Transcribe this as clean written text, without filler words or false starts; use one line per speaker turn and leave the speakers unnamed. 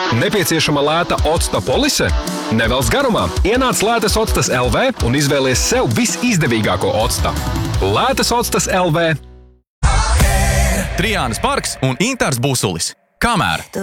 Nepieciešama lēta octa polise? Nevelc garumā. Ienāc Lētas Octas LV un izvēlies sev visizdevīgāko octa. Lētas Octas LV.
Trijānas Parks un Intārs Busulis. Kamēr?